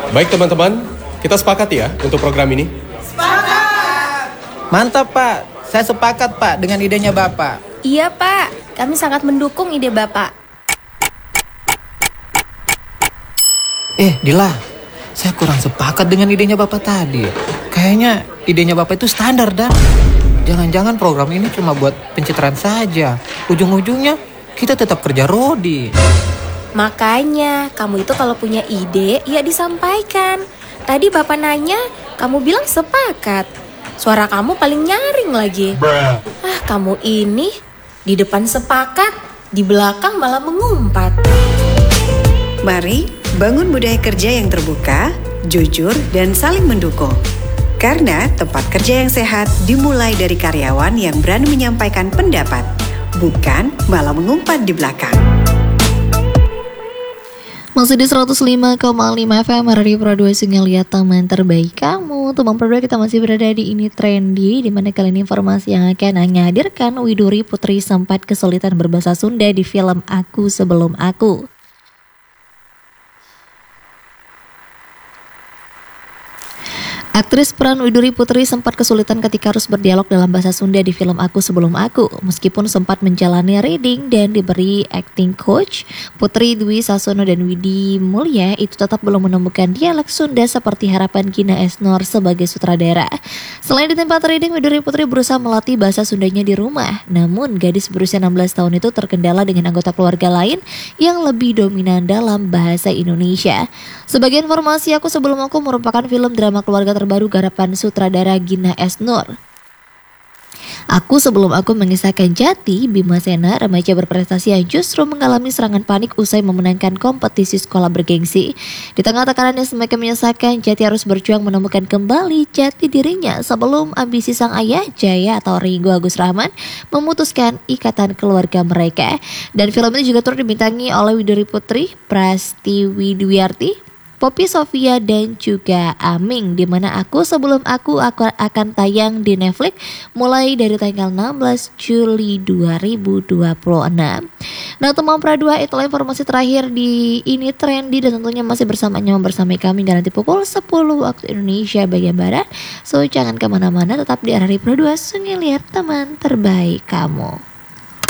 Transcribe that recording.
Baik teman-teman, kita sepakat ya untuk program ini? Mantap Pak, saya sepakat Pak dengan idenya Bapak. Iya Pak, kami sangat mendukung ide Bapak. Dila, saya kurang sepakat dengan idenya Bapak tadi. Kayaknya idenya Bapak itu standar dan jangan-jangan program ini cuma buat pencitraan saja. Ujung-ujungnya kita tetap kerja rodi. Makanya, kamu itu kalau punya ide, ya disampaikan. Tadi Bapak nanya, kamu bilang sepakat. Suara kamu paling nyaring lagi. Kamu ini di depan sepakat, di belakang malah mengumpat. Mari bangun budaya kerja yang terbuka, jujur, dan saling mendukung. Karena tempat kerja yang sehat dimulai dari karyawan yang berani menyampaikan pendapat, bukan malah mengumpat di belakang. Masih di 105,5 FM Radio Pro 2 Sungai Liat, teman terbaik kamu. Teman Pro 2, kita masih berada di Ini Trendy, di mana kali ini informasi yang akan menghadirkan Widuri Putri sempat kesulitan berbahasa Sunda di film Aku Sebelum Aku. Aktris peran Widuri Putri sempat kesulitan ketika harus berdialog dalam bahasa Sunda di film Aku Sebelum Aku. Meskipun sempat menjalani reading dan diberi acting coach, Putri Dwi Sasono dan Widi Mulya itu tetap belum menemukan dialek Sunda seperti harapan Gina Esnor sebagai sutradara. Selain di tempat reading, Widuri Putri berusaha melatih bahasa Sundanya di rumah. Namun, gadis berusia 16 tahun itu terkendala dengan anggota keluarga lain yang lebih dominan dalam bahasa Indonesia. Sebagai informasi, Aku Sebelum Aku merupakan film drama keluarga terbaru garapan sutradara Gina Esnor. Aku Sebelum Aku mengisahkan Jati, Bima Sena, remaja berprestasi yang justru mengalami serangan panik usai memenangkan kompetisi sekolah bergengsi. Di tengah tekanan yang semakin menyesakkan, Jati harus berjuang menemukan kembali jati dirinya sebelum ambisi sang ayah, Jaya atau Ringo Agus Rahman, memutuskan ikatan keluarga mereka. Dan film ini juga turut dibintangi oleh Widuri Putri, Prastiwi Dwiarti, Poppy Sofia, dan juga Aming, di mana Aku Sebelum Aku akan tayang di Netflix mulai dari tanggal 16 Juli 2026. Nah teman Pro 2, itulah informasi terakhir di Ini Trendy, dan tentunya masih bersama kami hingga nanti pukul 10 waktu Indonesia bagian Barat. So jangan kemana-mana, tetap di RRI Pro 2 Sungai Liat, teman terbaik kamu.